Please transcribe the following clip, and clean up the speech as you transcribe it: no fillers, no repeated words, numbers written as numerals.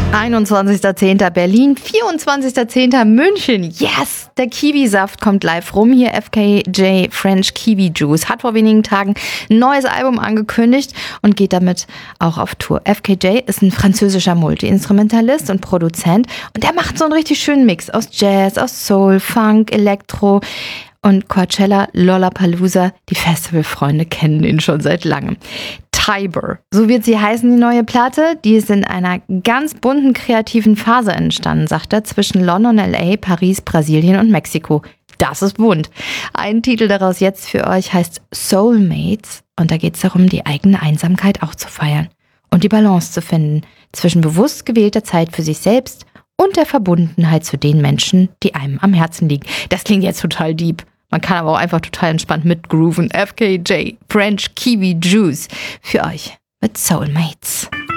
21.10. Berlin, 24.10. München. Yes! Der Kiwisaft kommt live rum. Hier FKJ French Kiwi Juice hat vor wenigen Tagen ein neues Album angekündigt und geht damit auch auf Tour. FKJ ist ein französischer Multi-Instrumentalist und Produzent und der macht so einen richtig schönen Mix aus Jazz, aus Soul, Funk, Elektro. Und Coachella, Lollapalooza, die Festivalfreunde kennen ihn schon seit langem. Tiber, so wird sie heißen, die neue Platte. Die ist in einer ganz bunten, kreativen Phase entstanden, sagt er, zwischen London, LA, Paris, Brasilien und Mexiko. Das ist bunt. Ein Titel daraus jetzt für euch heißt Soulmates. Und da geht es darum, die eigene Einsamkeit auch zu feiern und die Balance zu finden zwischen bewusst gewählter Zeit für sich selbst und der Verbundenheit zu den Menschen, die einem am Herzen liegen. Das klingt jetzt total deep. Man kann aber auch einfach total entspannt mitgrooven. FKJ, French Kiwi Juice, für euch mit Soulmates.